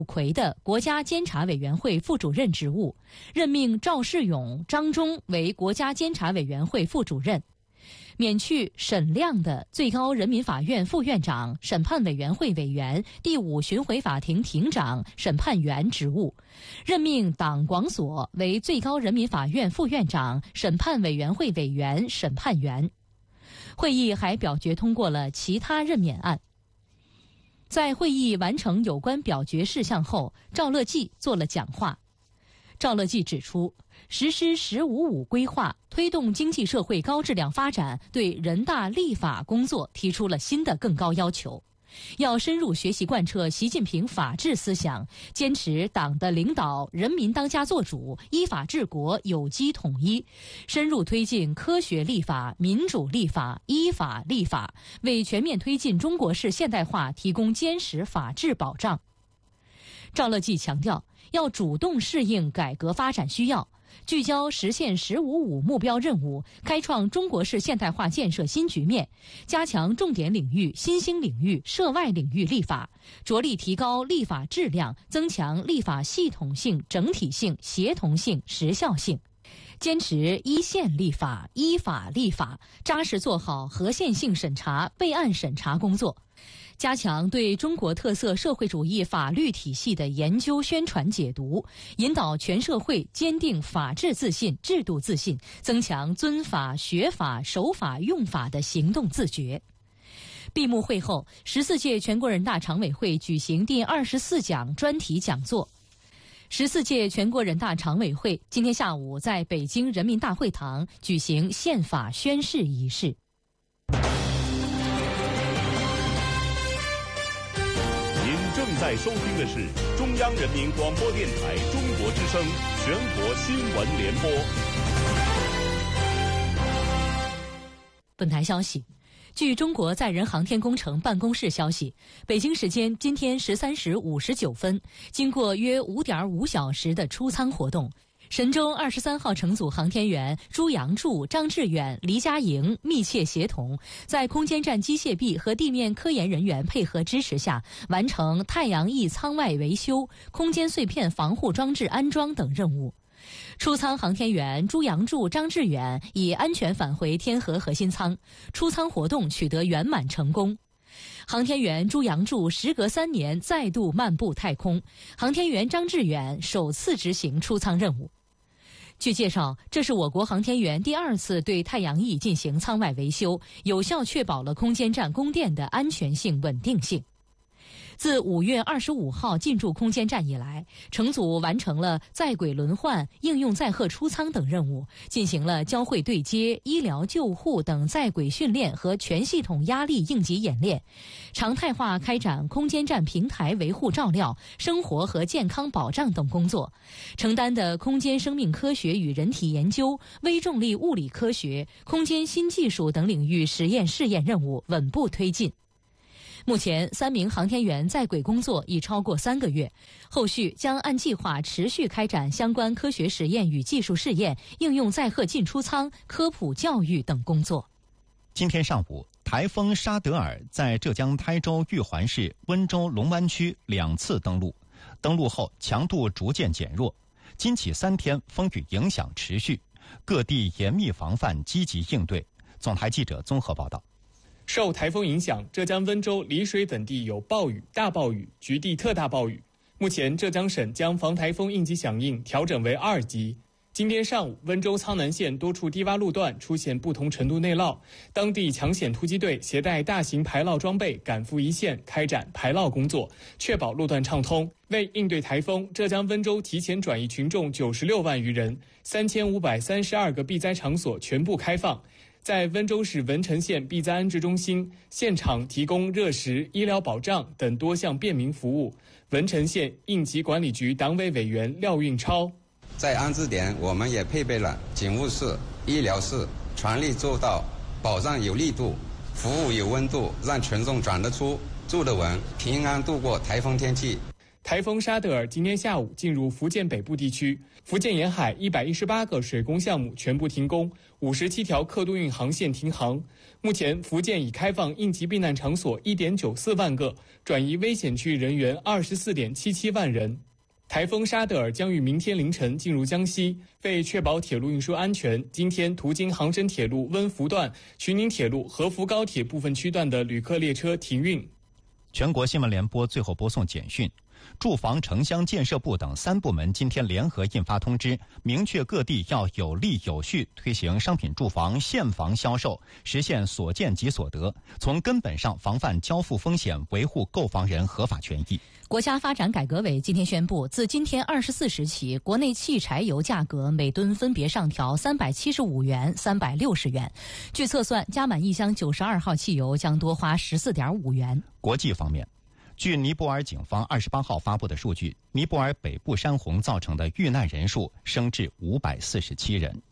魁的国家监察委员会副主任职务，任命赵世勇、张忠为国家监察委员会副主任。免去沈亮的最高人民法院副院长、审判委员会委员、第5巡回法庭庭长、审判员职务，任命党广所为最高人民法院副院长、审判委员会委员、审判员。会议还表决通过了其他任免案。在会议完成有关表决事项后，赵乐际做了讲话。赵乐际指出，实施“十五五”规划，推动经济社会高质量发展，对人大立法工作提出了新的更高要求。要深入学习贯彻习近平法治思想，坚持党的领导人民当家作主，依法治国，有机统一，深入推进科学立法、民主立法、依法立法，为全面推进中国式现代化提供坚实法治保障。赵乐际强调，要主动适应改革发展需要，聚焦实现“十五五”目标任务，开创中国式现代化建设新局面，加强重点领域、新兴领域、涉外领域立法，着力提高立法质量，增强立法系统性、整体性、协同性、时效性。坚持一线立法、依法立法，扎实做好合宪性审查、备案审查工作。加强对中国特色社会主义法律体系的研究、宣传、解读，引导全社会坚定法治自信、制度自信，增强遵法、学法、守法、用法的行动自觉。闭幕会后，14届全国人大常委会举行第24讲专题讲座。14届全国人大常委会今天下午在北京人民大会堂举行宪法宣誓仪式。 正在收听的是中央人民广播电台中国之声全国新闻联播。 本台消息，据中国载人航天工程办公室消息，北京时间今天13时59分，经过约5.5小时的出舱活动，神舟23号乘组航天员朱杨柱、张志远、黎佳莹密切协同，在空间站机械臂和地面科研人员配合支持下，完成太阳翼舱外维修、空间碎片防护装置安装等任务。出舱航天员朱杨柱、张志远已安全返回天河核心舱，出舱活动取得圆满成功。航天员朱杨柱时隔3年再度漫步太空，航天员张志远首次执行出舱任务。据介绍，这是我国航天员第2次对太阳翼进行舱外维修，有效确保了空间站供电的安全性、稳定性。自5月25号进驻空间站以来，乘组完成了在轨轮换、应用载荷出舱等任务，进行了交会对接、医疗救护等在轨训练和全系统压力应急演练，常态化开展空间站平台维护照料、生活和健康保障等工作，承担的空间生命科学与人体研究、微重力物理科学、空间新技术等领域实验试验任务稳步推进。目前3名航天员在轨工作已超过3个月，后续将按计划持续开展相关科学实验与技术试验、应用载荷进出舱、科普教育等工作。 今天上午，台风沙德尔在浙江台州玉环市温州龙湾区2次登陆后强度逐渐减弱，今起3天风雨影响持续，各地严密防范，积极应对。总台记者综合报道。 受台风影响，浙江温州、丽水等地有暴雨、大暴雨、局地特大暴雨。目前，浙江省将防台风应急响应调整为2级。今天上午，温州苍南县多处低洼路段出现不同程度内涝，当地抢险突击队携带大型排涝装备赶赴一线开展排涝工作，确保路段畅通。为应对台风，浙江温州提前转移群众96万余人，3532个避灾场所全部开放。在温州市文成县避灾安置中心，现场提供热食、医疗保障等多项便民服务。文成县应急管理局党委委员廖运超： 在安置点，我们也配备了警务室、医疗室，全力做到保障有力度、服务有温度，让群众转得出、住得稳，平安度过台风天气。 台风沙德尔今天下午进入福建北部地区，福建沿海118个水工项目全部停工，57条客渡运航线停航。目前，福建已开放应急避难场所1.94万个，转移危险区域人员24.77万人。台风沙德尔将于明天凌晨进入江西，为确保铁路运输安全，今天途经杭深铁路温福段、徐宁铁路合福高铁部分区段的旅客列车停运。 全国新闻联播最后播送简讯。住房城乡建设部等3部门今天联合印发通知，明确各地要有力有序推行商品住房现房销售，实现所见即所得，从根本上防范交付风险，维护购房人合法权益。 国家发展改革委今天宣布，自今天24时起，国内汽柴油价格每吨分别上调375元、360元。据测算，加满一箱92号汽油将多花14.5元。 国际方面，据尼泊尔警方28号发布的数据，尼泊尔北部山洪造成的遇难人数升至547人。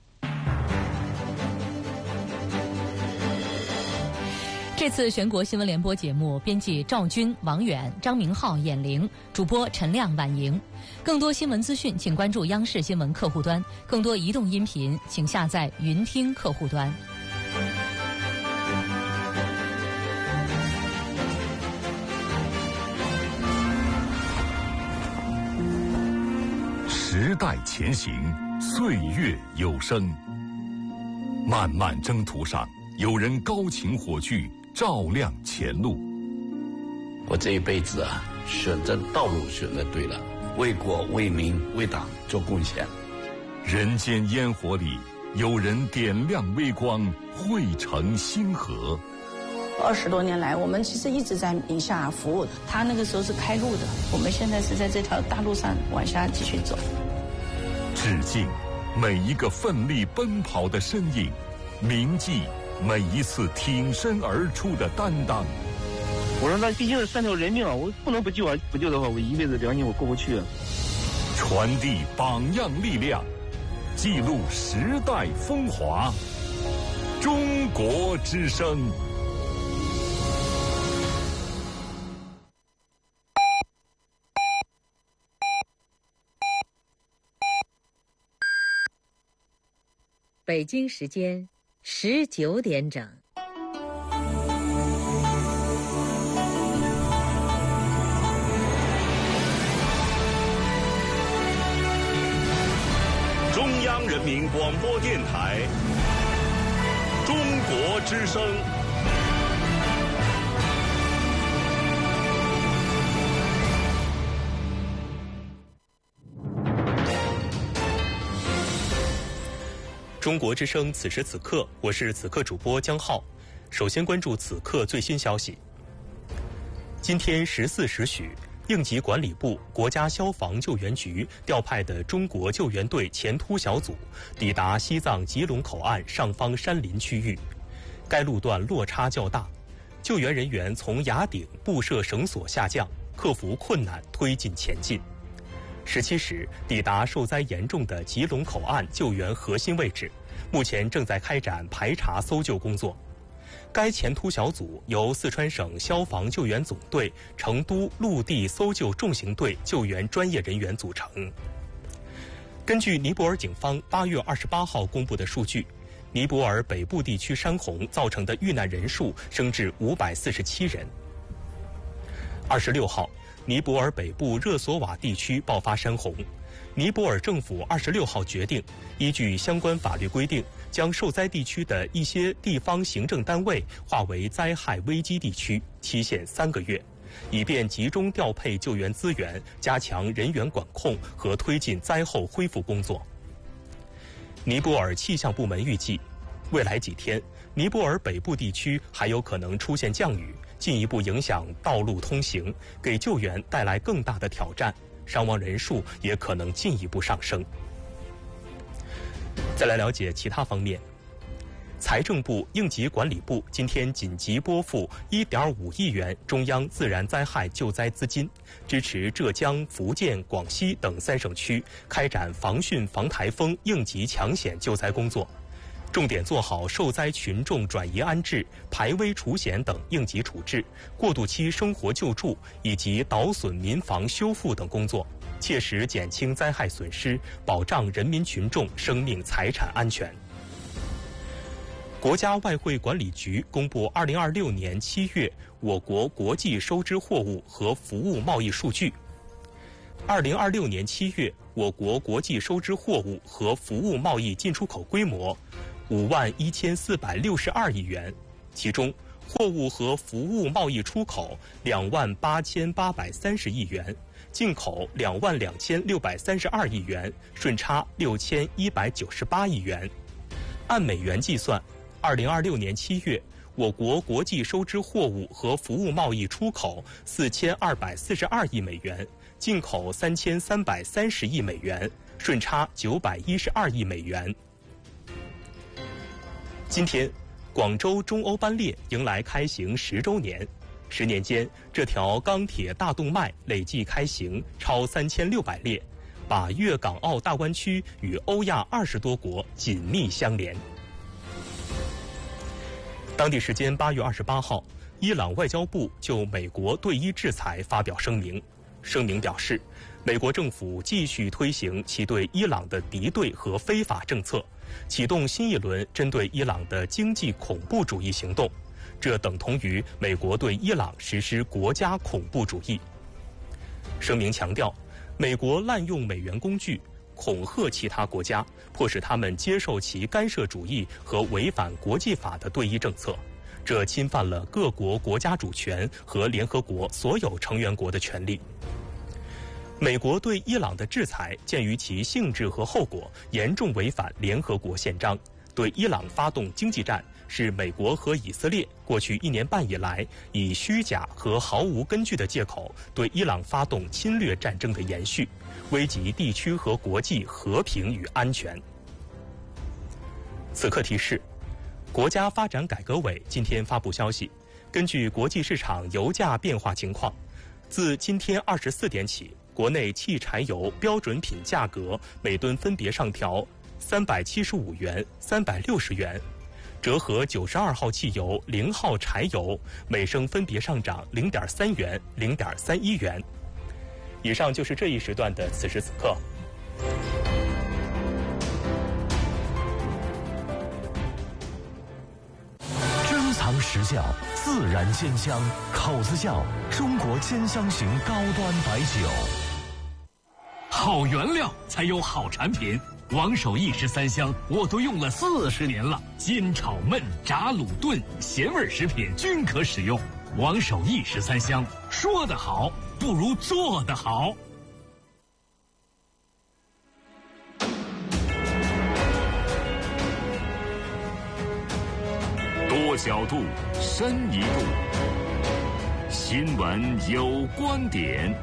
这次全国新闻联播节目，编辑赵军、王远、张明浩、闫玲，主播陈亮、婉莹。更多新闻资讯，请关注央视新闻客户端；更多移动音频，请下载云听客户端。 时代前行，岁月有声。漫漫征途上，有人高擎火炬，照亮前路。 我这一辈子啊，选择道路选择对了，为国为民为党做贡献。 人间烟火里，有人点亮微光，汇成星河。 20多年来，我们其实一直在宁夏服务。他那个时候是开路的，我们现在是在这条大路上往下继续走。 致敬每一个奋力奔跑的身影，铭记每一次挺身而出的担当。 我说那毕竟是3条人命啊，我不能不救啊！不救的话，我一辈子良心我过不去啊。 传递榜样力量，记录时代风华。中国之声。 北京时间19点整。 中央人民广播电台，中国之声。 中国之声，此时此刻，我是此刻主播江浩。首先关注此刻最新消息。今天14时许，应急管理部、国家消防救援局调派的中国救援队前突小组抵达西藏吉隆口岸上方山林区域，该路段落差较大，救援人员从崖顶布设绳索下降，克服困难推进前进。17时抵达受灾严重的吉隆口岸救援核心位置，目前正在开展排查搜救工作。该前突小组由四川省消防救援总队、成都陆地搜救重型队救援专业人员组成。根据尼泊尔警方8月28号公布的数据，尼泊尔北部地区山洪造成的遇难人数升至547人。26号，尼泊尔北部热索瓦地区爆发山洪，尼泊尔政府26号决定，依据相关法律规定，将受灾地区的一些地方行政单位划为灾害危机地区，期限3个月，以便集中调配救援资源，加强人员管控和推进灾后恢复工作。尼泊尔气象部门预计，未来几天，尼泊尔北部地区还有可能出现降雨，进一步影响道路通行，给救援带来更大的挑战，伤亡人数也可能进一步上升。再来了解其他方面，财政部、应急管理部今天紧急拨付1.5亿元中央自然灾害救灾资金，支持浙江、福建、广西等3省区开展防汛防台风应急抢险救灾工作。 重点做好受灾群众转移安置、排危除险等应急处置、过渡期生活救助以及捣损民房修复等工作，切实减轻灾害损失，保障人民群众生命财产安全。国家外汇管理局公布2026年7月我国国际收支货物和服务贸易数据。2026年7月，我国国际收支货物和服务贸易进出口规模51462亿元，其中货物和服务贸易出口28830亿元，进口22632亿元，顺差6198亿元。按美元计算，2026年7月，我国国际收支货物和服务贸易出口4242亿美元，进口3330亿美元，顺差912亿美元。今天，广州中欧班列迎来开行10周年。10年间，这条钢铁大动脉累计开行超3600列，把粤港澳大湾区与欧亚20多国紧密相连。当地时间8月28号，伊朗外交部就美国对伊制裁发表声明。声明表示，美国政府继续推行其对伊朗的敌对和非法政策，启动新一轮针对伊朗的经济恐怖主义行动，这等同于美国对伊朗实施国家恐怖主义。声明强调，美国滥用美元工具，恐吓其他国家，迫使他们接受其干涉主义和违反国际法的对伊政策，这侵犯了各国国家主权和联合国所有成员国的权利。美国对伊朗的制裁鉴于其性质和后果，严重违反联合国宪章，对伊朗发动经济战，是美国和以色列过去1年半以来以虚假和毫无根据的借口对伊朗发动侵略战争的延续，危及地区和国际和平与安全。此刻提示，国家发展改革委今天发布消息，根据国际市场油价变化情况，自今天24点起，国内汽柴油标准品价格每吨分别上调375元、360元，折合92号汽油、0号柴油每升分别上涨0.3元、0.31元。以上就是这一时段的此时此刻。 珍藏实窖，自然鲜香，口子窖，中国兼香型高端白酒。 好原料才有好产品，王守义13香我都用了40年了，煎炒焖炸卤炖咸味食品均可使用。王守义13香，说得好不如做得好。 多角度，深一度，新闻有观点。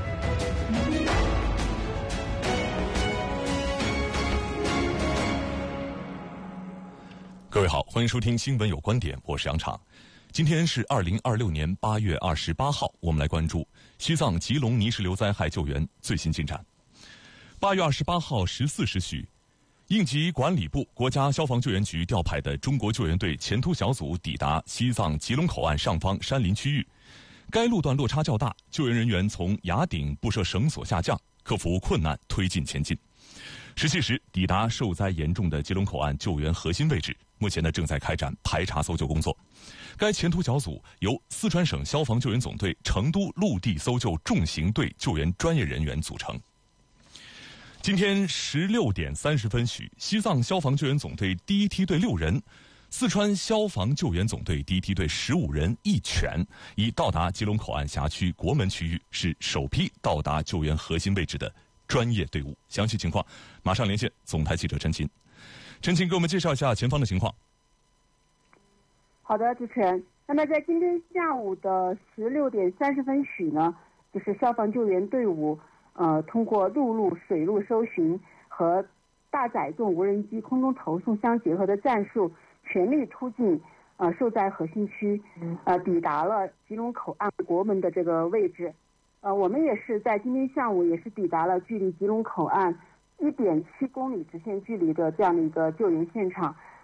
各位好，欢迎收听新闻有观点，我是杨昶。今天是2026年8月28号，我们来关注西藏吉隆泥石流灾害救援最新进展。8月28号14时许，应急管理部、国家消防救援局调派的中国救援队前突小组抵达西藏吉隆口岸上方山林区域。该路段落差较大，救援人员从崖顶布设绳索下降，克服困难推进前进。17时抵达受灾严重的吉隆口岸救援核心位置，目前正在开展排查搜救工作。该前突小组由四川省消防救援总队成都陆地搜救重型队救援专业人员组成。今天16点30分许，西藏消防救援总队第一梯队6人，四川消防救援总队第一梯队15人一犬，已到达吉隆口岸辖区国门区域，是首批到达救援核心位置的专业队伍。详细情况马上连线总台记者陈琴。陈琴给我们介绍一下前方的情况。 好的，主持人。那么在今天下午的16点30分许呢，就是消防救援队伍通过陆路、水路搜寻和大载重无人机空中投送相结合的战术，全力突进受灾核心区，抵达了吉隆口岸国门的这个位置。我们也是在今天下午也是抵达了距离吉隆口岸1.7公里直线距离的这样的一个救援现场。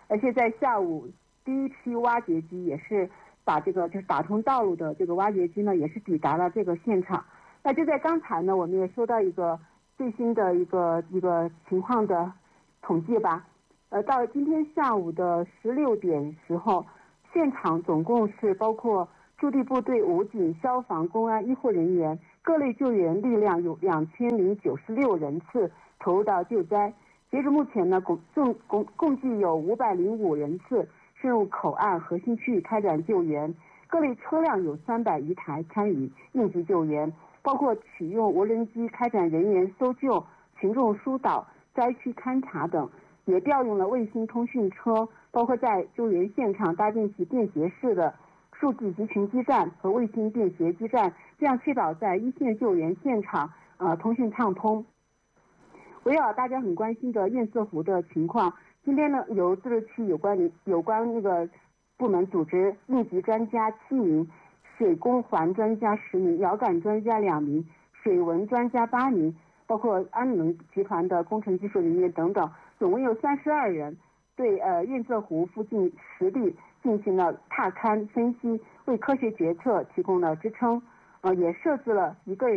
而且在下午第一批挖掘机也是把这个就是打通道路的这个挖掘机呢，也是抵达了这个现场。那就在刚才呢，我们也收到一个最新的一个情况的统计吧。到今天下午的16点时候，现场总共是包括驻地部队、武警、消防、公安、医护人员各类救援力量有2096人次投入到救灾。截至目前呢，共计有505人次深入口岸核心区域开展救援，各类车辆有300余台参与应急救援，包括启用无人机开展人员搜救、群众疏导、灾区勘察等，也调用了卫星通讯车，包括在救援现场搭建起便携式的数据集群基站和卫星便携基站，这样确保在一线救援现场通讯畅通。围绕大家很关心的堰塞湖的情况，今天呢，由自治区有关那个部门组织应急专家7名、水工环专家10名、遥感专家2名、水文专家8名，包括安能集团的工程技术人员等等，总共有32人，对堰塞湖附近实地进行了踏勘分析，为科学决策提供了支撑。也设置了一个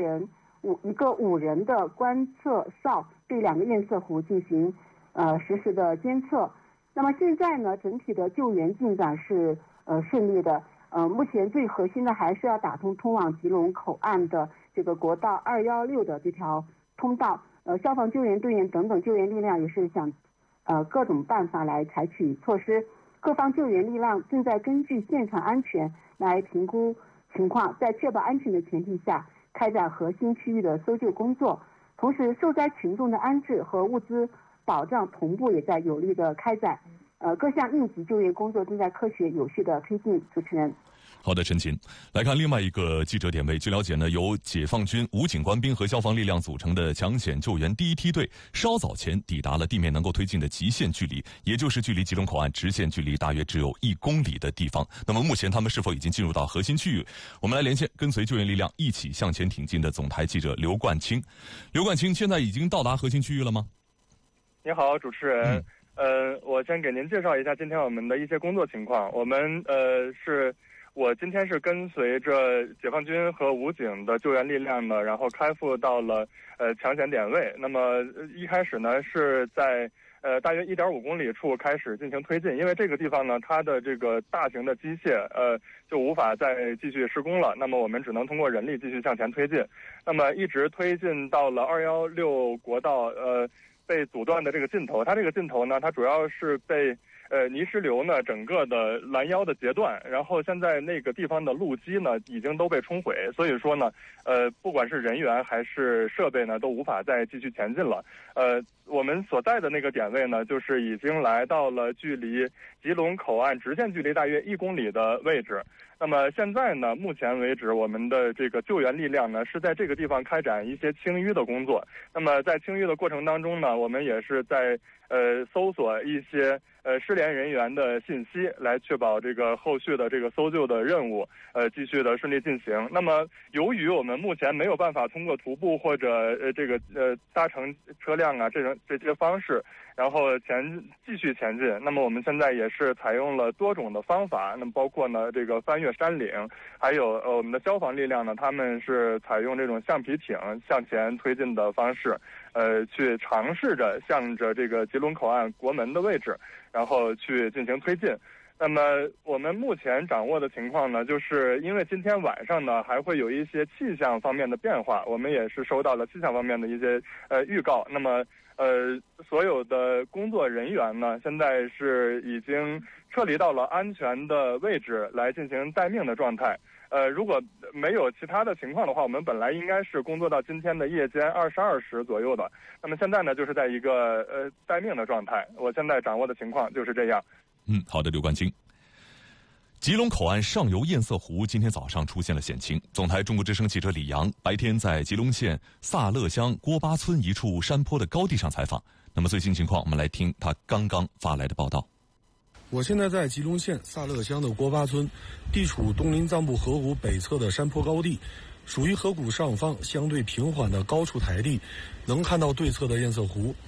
5人的观测哨，对2个堰塞湖进行实时的监测。那么现在呢，整体的救援进展是顺利的。目前最核心的还是要打通通往吉隆口岸的这个国道216的这条通道。消防救援队员等等救援力量也是想各种办法来采取措施。各方救援力量正在根据现场安全来评估情况，在确保安全的前提下开展核心区域的搜救工作。同时，受灾群众的安置和物资保障同步也在有力的开展。各项应急救援工作正在科学有序的推进。主持人。 好的，陈琴。来看另外一个记者点位。据了解呢，由解放军、武警官兵和消防力量组成的抢险救援第一梯队稍早前抵达了地面能够推进的极限距离，也就是距离吉隆口岸直线距离大约只有1公里的地方。那么目前他们是否已经进入到核心区域？我们来连线跟随救援力量一起向前挺进的总台记者刘冠清。刘冠清，现在已经到达核心区域了吗？ 你好，主持人。我先给您介绍一下今天我们的一些工作情况。我今天是跟随着解放军和武警的救援力量呢，然后开赴到了抢险点位。那么一开始呢是在大约1.5公里处开始进行推进，因为这个地方呢它的这个大型的机械就无法再继续施工了，那么我们只能通过人力继续向前推进。那么一直推进到了216国道被阻断的这个尽头，它这个尽头呢，它主要是被泥石流呢整个的拦腰的截断，然后现在那个地方的路基呢已经都被冲毁，所以说呢不管是人员还是设备呢都无法再继续前进了。我们所在的那个点位呢，就是已经来到了距离吉隆口岸直线距离大约1公里的位置。那么现在呢，目前为止我们的这个救援力量呢是在这个地方开展一些清淤的工作。那么在清淤的过程当中呢，我们也是在搜索一些失联人员的信息，来确保这个后续的这个搜救的任务继续的顺利进行。那么由于我们目前没有办法通过徒步或者搭乘车辆啊这些方式然后继续前进，那么我们现在也是采用了多种的方法，那么包括呢这个翻越山岭，还有我们的消防力量呢，他们是采用这种橡皮艇向前推进的方式，去尝试着向着这个吉隆口岸国门的位置，然后去进行推进。那么我们目前掌握的情况呢，就是因为今天晚上呢还会有一些气象方面的变化，我们也是收到了气象方面的一些预告。那么所有的工作人员呢，现在是已经撤离到了安全的位置来进行待命的状态。如果没有其他的情况的话，我们本来应该是工作到今天的夜间22时左右的。那么现在呢，就是在一个待命的状态。我现在掌握的情况就是这样。 好的，刘冠清。吉隆口岸上游堰塞湖今天早上出现了险情。总台中国之声记者李阳白天在吉隆县萨勒乡郭巴村一处山坡的高地上采访。那么最新情况，我们来听他刚刚发来的报道。 我现在在吉隆县萨勒乡的郭巴村，地处东林藏布河谷北侧的山坡高地，属于河谷上方相对平缓的高处台地，能看到对侧的堰塞湖。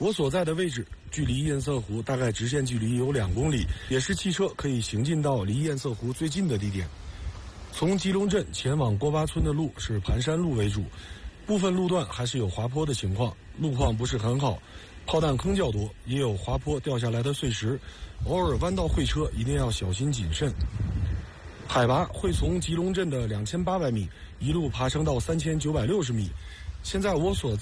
我所在的位置距离堰塞湖大概直线距离有2公里，也是汽车可以行进到离堰塞湖最近的地点。从吉隆镇前往郭巴村的路是盘山路为主，部分路段还是有滑坡的情况，路况不是很好，炮弹坑较多，也有滑坡掉下来的碎石，偶尔弯道会车一定要小心谨慎。海拔会从吉隆镇的2800米一路爬升到3960米。现在我所在